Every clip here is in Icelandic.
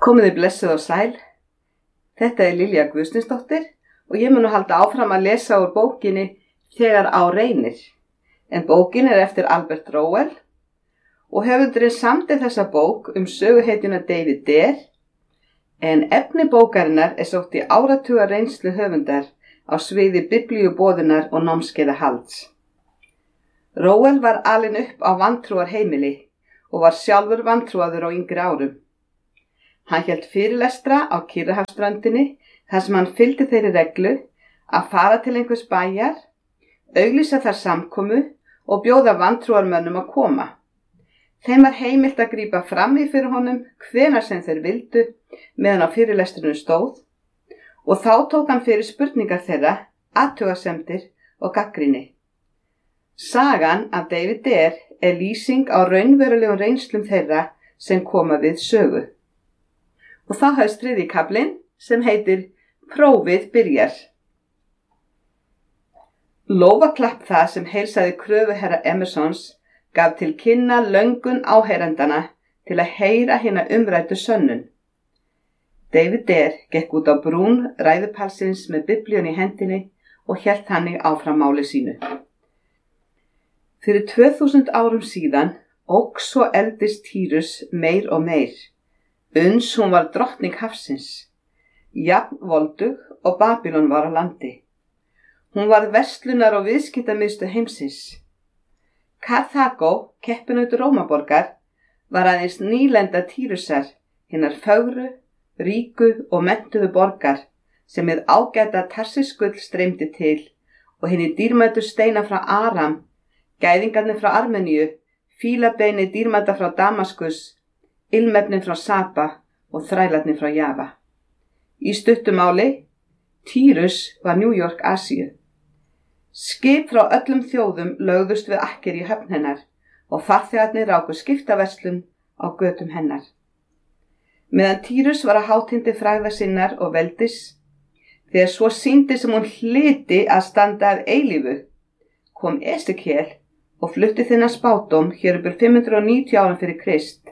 Komiði blessuð og sæl. Þetta Lilja Guðsteinsdóttir og ég mun halda áfram að lesa úr bókinni Þegar á reynir. En bókin eftir Albert Rowell og höfundurinn samdi þessa bók söguhetjuna David Dare, en efni bókarinnar sótt í áratuga reynslu höfundar á sviði biblíuboðunar og námskeiðahalds. Rowell var alinn upp á vantrúarheimili og var sjálfur vantrúaður á yngri árum. Hann hélt fyrirlestra á Kyrrahafsströndinni þar sem hann fylgdi þeirri reglu að fara til einhvers bæjar, auglýsa þar samkomu og bjóða vantrúarmönnum að koma. Þeim var heimilt að grípa fram í fyrir honum hvenær sem þeir vildu meðan á fyrirlestrinu stóð og þá tók hann fyrir spurningar þeirra, athugasemdir og gagnrýni. Sagan af David Dare lýsing á raunverulegum reynslum þeirra sem koma við sögu. Og þá hefst þriðji kaflinn sem heitir Prófið byrjar. Lófaklapp það sem heilsaði kröfuherra Emersons gaf til kynna löngun áheyrendana til að heyra hina umræddu sönnun. David Dare gekk út á brún ræðupallsins með biblíun í hendinni og hélt þannig áfram máli sínu. Fyrir 2000 árum síðan óx og eldist Týrus meir og meir. Uns hún var drottning hafsins, jafn voldug og Babylon var á landi. Hún varð verslunar- og viðskiptamiðstöð heimsins. Karþagó, keppinaut Rómaborgar, var aðeins nýlenda Týrusar, hinnar fögru, ríku og menntuðu borgar sem hið ágæta Tarsisgull streymdi til og hinni dýrmætu steina frá Aram, gæðingarnir frá Armeníu, fílabeini dýrmæta frá Damaskus, ilmefnin frá Saba og þrælarnir frá Java. Í stuttu máli, Týrus var New York Asíu. Skip frá öllum þjóðum lögðust við akkeri í höfn hennar og farþegarnir ráku skiptaverslun á götum hennar. Meðan Týrus var að hátindi frægðar sinnar og veldis, þegar svo sýndi sem hún hlyti að standa af eilífu, kom Esekiel og flutti þennan spádóm hér upp 590 árum fyrir Krist.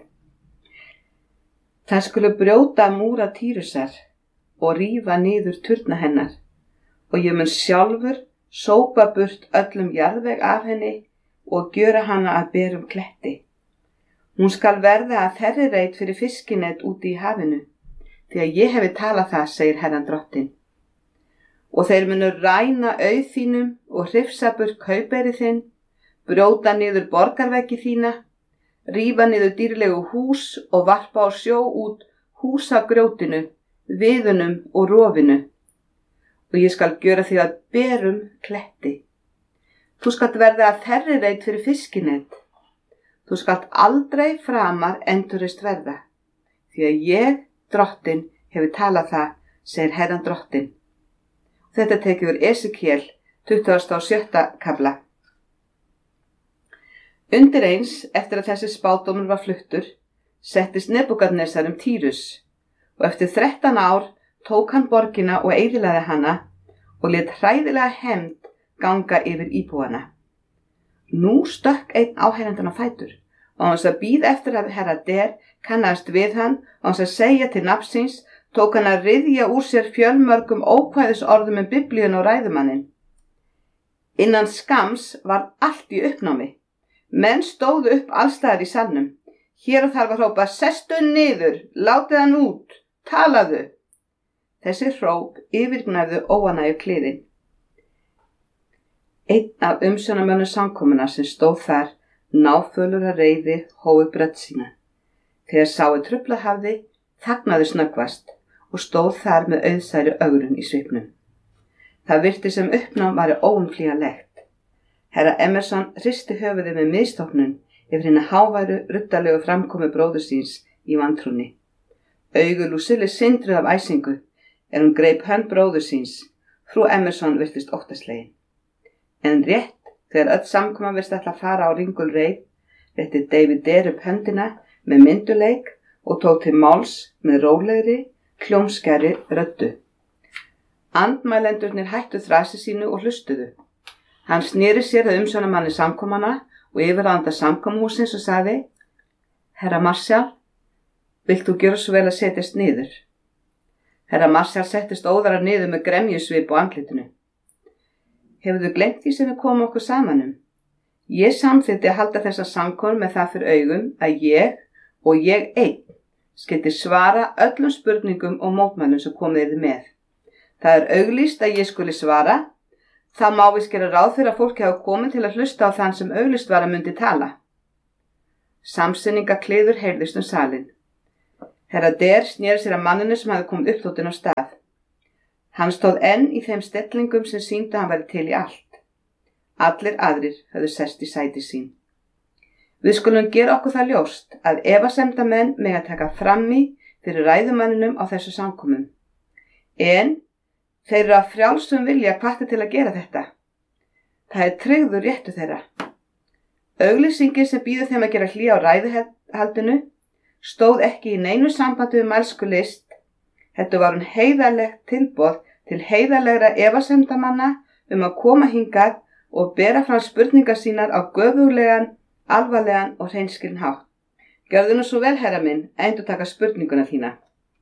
Það skulu brjóta múra Týrusar og rífa niður turna hennar og ég mun sjálfur sópa burt öllum jarðveg af henni og gjöra hana að berum kletti. Hún skal verða að þerrireit fyrir fiskinet úti í hafinu, því að ég hefi talað það, segir Herran drottinn. Og þeir munu ræna auð þínum og hrifsa burt kaupeyri þinn, brjóta niður borgarveggi þína, rífa niður dýrlegu hús og varpa á sjó út húsagrjótinu, viðunum og rofinu. Og ég skal gjöra því að berum kletti. Þú skalt verða að þerrireit fyrir fiskinet. Þú skalt aldrei framar endurreist verða, því að ég, drottinn, hefi talað það, segir Herran drottinn. Þetta tekur Esekiel 27. kafla. Undir eins, eftir að þessi spádómur var fluttur, settist Nebúkadnesar Týrus og eftir 13 ár tók hann borgina og eyðilagði hana og lét hræðilega hefnd ganga yfir íbúana. Nú stökk einn áheyrendan á fætur og hans að bíða eftir að herra Der kannast við hann og hans að segja til nafnsins tók hann að ryðja úr sér fjölmörgum ókvæðisorðum biblíun og ræðumanninn. Innan skams var allt í uppnámi. Menn stóðu upp allstaðar í salnum. Hér og þar var hrópa, sestu niður, látið hann út, talaðu. Þessi hróp yfirgnæfðu óánægju kliðin. Einn af umsjónarmönnum samkomunnar sem stóð þar, náfölur að reiði, hóf upp rödd sína. Þegar sáu truflað hafði, þagnaði snöggvast og stóð þar með auðsæri ögrun í svipnum. Það virti sem uppnám væri óumflýjanlegt. Herra Emerson hristi höfuðið með misstofnun yfir hinna háværu, ruddarlegu framkomu bróður síns í vantrúnni. Augu Lucille sindruð af æsingu hún greip hönd bróður síns. Frú Emerson virtist óttaslegin. En rétt, þegar öll samkoma virtist ætla að fara á ringulreið, rétti David Dare upp höndina með mynduleik og tók til máls með rólegri, kljómskæri röddu. Andmælendurnir hættu þrasi sínu og hlustuðu. Hann sneri sér að umsjónarmanni samkomana og yfirráðanda samkomuhússins og sagði, Herra Marshall, Vilt þú gjöra svo vel að setjast niður? Herra Marshall settist óðara niður með gremjusvip á andlitinu. Hefur þú gleymt því sem við komum okkur saman um? Ég samþykkti að halda þessa samkomu með það fyrir augum að ég og ég einn skyldi svara öllum spurningum og mótmælum sem komið yrði með. Það er auglýst að ég skuli svara. Það má víst gera ráð fyrir að fólki hafa komið til að hlusta á þann sem auglýst var að myndi tala. Samsyningakliður heyrðist salinn. Herra Dare sneri sér að manninu sem hafði komið uppþotin á stað. Hann stóð enn í þeim stellingum sem sýndu að hann væri til í allt. Allir aðrir höfðu sest í sæti sín. Við skulum gera okkur það ljóst að efasemdamenn mega taka frammi fyrir ræðumanninum á þessu samkomum. En þeir eru að frjálsum vilja hvattir til að gera þetta. Það er tryggður réttur þeirra. Auglýsingin sem býður þeim að gera hlé á ræðuhaldinu stóð ekki í neinu sambandi við mælsku list. Þetta var heiðarlegt tilboð til heiðarlegra efasemdamanna að koma hingað og bera fram spurningar sínar á göfuglegan, alvarlegan og hreinskilinn hátt. Gjörðu nú svo vel, herra minn, að endurtaka spurninguna þína.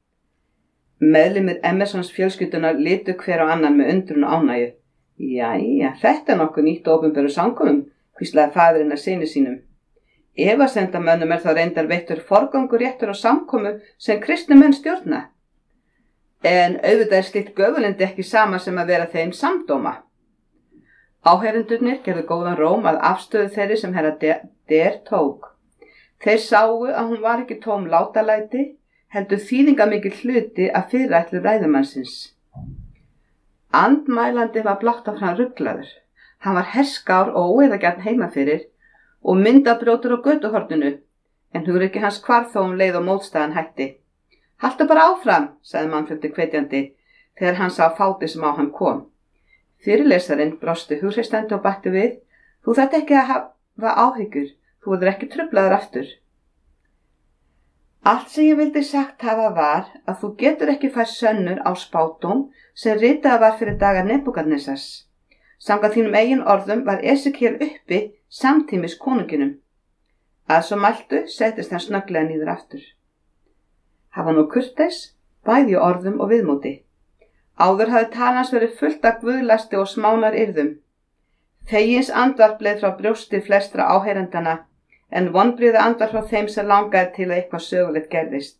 Meðlimir Emersons fjölskyldunar litu hver á annan með undrun og ánægju. Jæja, þetta er nokkuð nýtt og opinberum samkomum, hvíslaði faðirinn að syni sínum. Efasemdamönnum er þá reyndar veittur forgangur réttur á samkomu sem kristni menn stjórna. En auðvitað er slíkt göfulindi ekki sama sem að vera þeim samdóma. Áheyrendurnir gerðu góðan róm að afstöðu þeirri sem herra Dare tók. Þeir sáu að hún var ekki tóm látalæti, heldur þýðingamikil hluti af fyrirætlu ræðumannsins. Andmælandi var blátt af hann ruglaður. Hann var herskár og óeðagjarn heima fyrir og myndabrjótur á götuhorninu, en hugrekki hans hvarf þó leið og mótstaðan hætti. Haltu bara áfram, sagði mannfjöldi hvetjandi, þegar hann sá fáti sem á hann kom. Fyrirlesarinn brosti hughristandi og bætti við, þú þarft ekki að hafa áhyggjur, þú verður ekki truflaður aftur. Allt sem ég vildi sagt hafa var að þú getur ekki fært sönnur á spádóm sem ritaða var fyrir daga Nebúkadnesars. Samkvæmt þínum eigin orðum var Esekiel uppi samtímis konunginum. Að svo mæltu settist hann snögglega niður aftur. Hafa nú kurteis, bæði í orðum og viðmóti. Áður hafði talans verið fullt af guðlasti og smánar yrðum. Þegins andvarp leið frá brjósti flestra áheyrendana, en vonbrigði andvarp frá þeim sem langaði til að eitthvað sögulegt gerðist.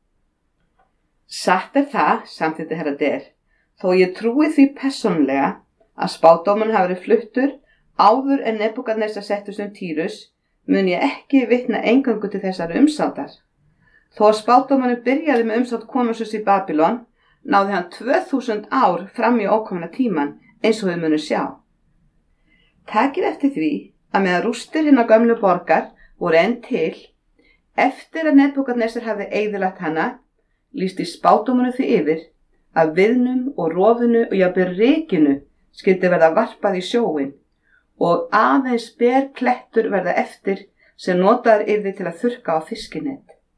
Satt er það, samþykkti herra Dare, þó ég trúi því persónulega að spádómurinn hafi verið fluttur áður en Nebúkadnesar settust Týrus, mun ég ekki vitna eingöngu til þessari umsátar. Þó að spádómurinn byrjaði með umsátt konungsins í Babylon, náði hann 2000 ár fram í ókomna tíman eins og við munum sjá. Takið eftir því að meðan rústir hinna gömlu borgar voru enn til, eftir að Nebúkadnesar hafði eyðilagt hana, lýsti spádómurinn því yfir að viðnum og rofinu og jafnvel rykinu skyldi verða varpað í sjóinn og aðeins ber klettur verða eftir sem notaður yrði til að þurrka á fiskinett.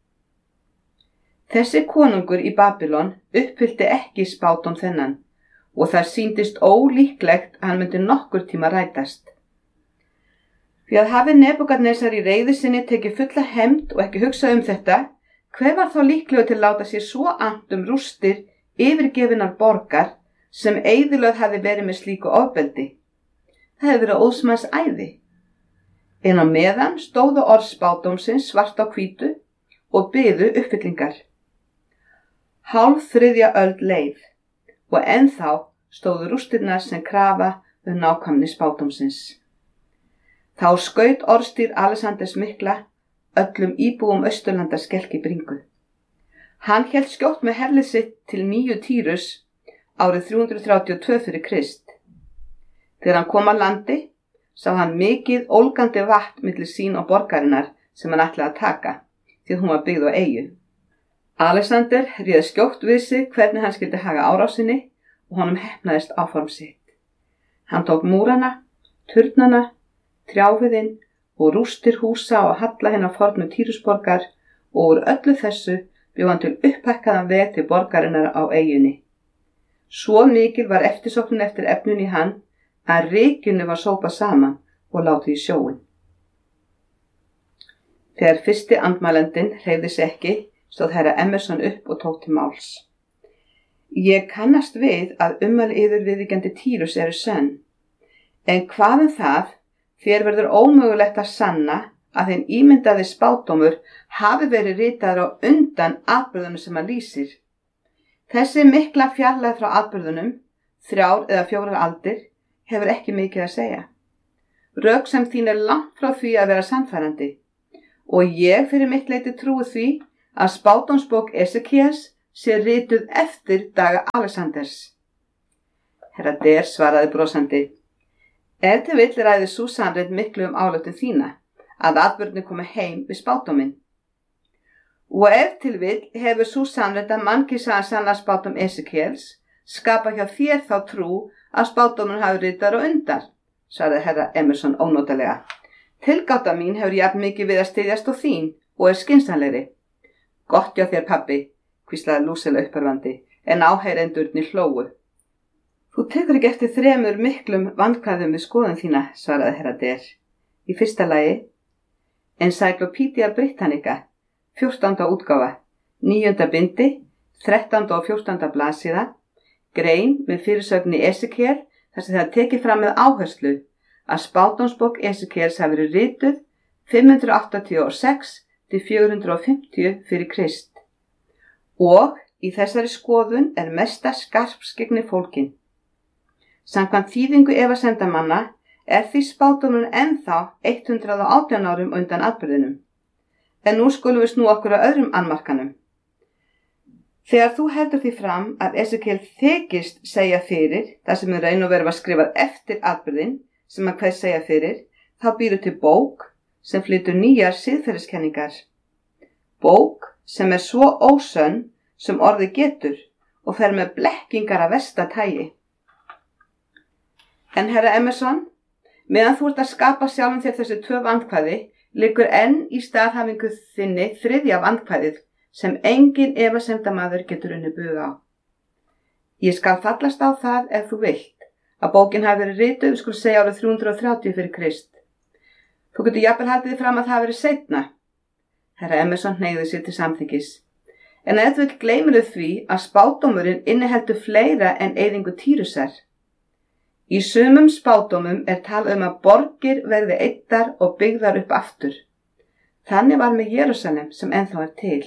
Þessi konungur í Babylon uppfyllti ekki spádóm þennan og það sýndist ólíklegt að hann myndi nokkur tíma rætast. Því að hafi Nebúkadnesar í reiði sinni tekið fulla hefnd og ekki hugsað þetta, hver var þá líklegur til að láta sér svo annt rústir yfirgefinnar borgar sem eyðilögð hafi verið með slíku ofbeldi? Það hefði verið óðsmanns æði. En á meðan stóðu orð spádómsins svart á hvítu og biðu uppfyllingar. Hálf þriðja öld leið og ennþá stóðu rústirnar sem krafa nákvæmni spádómsins. Þá skaut orðstýr Alexanders mikla öllum íbúum Austurlanda skelk í bringu. Hann hélt skjótt með herlið sitt til nýju Týrus árið 332 fyrir Krist. Þegar hann kom að landi, sá hann mikið ólgandi vatn milli sín og borgarinnar sem hann ætlaði að taka, því hún var byggð á eyju. Alexander réð skjótt við sig hvernig hann skyldi haga árásinni og honum heppnaðist áform sitt. Hann tók múrana, turnana, trjáviðinn og rústir húsa og halla hinna fornu Týrusborgar og úr öllu þessu bjó hann til upphækkaðan veg til borgarinnar á eyjunni. Svo mikil var eftirsóknin eftir efnun í hann að rykinu var sópað saman og látið í sjóinn. Þegar fyrsti andmælendinn hreyfði sig ekki, stóð herra Emerson upp og tók til máls. Ég kannast við að ummæli yður viðvíkjandi Týrus eru sönn. En hvað það? Þér verður ómögulegt að sanna að hinn ímyndaði spádómur hafi verið ritaður á undan atburðunum sem hann lýsir. Þessi mikla fjarlægð frá atburðunum, 3 eða 4 aldir, hefur ekki mikið að segja. Röksemd þín langt frá því að vera sannfærandi og ég fyrir mitt leyti trúi því að spádómsbók Esekíels sé rituð eftir daga Alexanders. Herra Der svaraði brosandi: Ef til vill ræði sú sannreynd miklu ályktun þína, að atburðirnir komi heim við spádóminn. Og ef til vill hefur sú sannreynd að mannkynsagan sanna spádóm Esekíels skapa hjá þér þá trú að spádómurinn hafi ritaður á undan, sagði herra Emerson ónotalega. Tilgáta mín hefur jafn mikið við að styðjast á þín og skynsamlegri. Gott hjá þér, pabbi, hvíslaði Lúsela uppörvandi, en áheyrendurnir hlógu. Þú tekur ekki eftir 3 miklum vandkvæðum við skoðun þína, svaraði herra Der. Í fyrsta lagi, Encyclopedia Britannica, 14. útgáfa, 9. bindi, 13. og 14. blaðsíða, grein með fyrirsögn í Esekíel þar sem það tekið fram með áherslu að spádómsbók Esekíels hafi verið rituð 586 til 450 fyrir Krist. Og í þessari skoðun mesta skarpskyggni fólkin. Samkvæmt þýðingu efasemdamanna því spádómurinn ennþá 118 árum undan atburðinum. En nú skulum við snúa okkur að öðrum annmarkanum. Þegar þú heldur því fram að Esekíel þykist segja fyrir, það sem raun og veru var skrifað eftir atburðin, sem hann kveðst segja fyrir, þá býrðu til bók sem flytur nýjar siðferðiskenningar. Bók sem svo ósönn sem orðið getur og fer með blekkingar af versta tagi. En herra Emerson, meðan þú ert að skapa sjálfum þér þessi 2 vandkvæði, liggur enn í staðhæfingu þinni 3. vandkvæðið, sem engin efasemdamaður getur unnið bug á. Ég skal fallast á það ef þú vilt, að bókin hafi verið rituð, við skulum segja árið 330 fyrir Krist. Þú getur jafnvel haldið þig fram að það hafi verið seinna. Herra Emerson hneigði sig til samþykkis. En ef þú vill gleymir því að spádómurinn inniheldur fleira en eyðingu Týrusar. Í sumum spádómum talað að borgir verði eyddar og byggðar upp aftur. Þannig var með Jerúsalem sem ennþá til.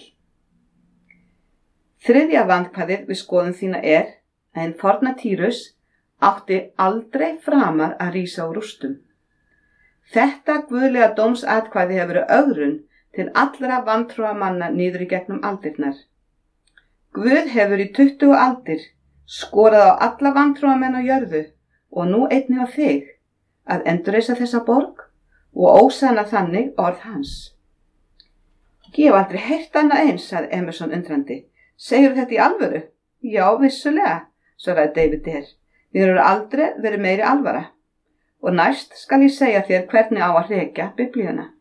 3. vandkvæðið við skoðun þína að hinn forna Týrus átti aldrei framar að rísa úr rústum. Þetta guðlega dómsatkvæði hefur verið ögrun til allra vantrúa manna niður í gegnum aldirnar. Guð hefur í 20 aldir skorað á alla vantrúa menn á jörðu og nú einnig á þig að endurreisa þessa borg og ósanna þannig orð hans. Ég hef aldrei heyrt annað eins, sagði Emerson undrandi. Segir þetta í alvöru? Já, vissulega, svaraði David Der. Við erum aldrei verið meiri alvara. Og næst skal ég segja þér hvernig á að rekja Biblíuna.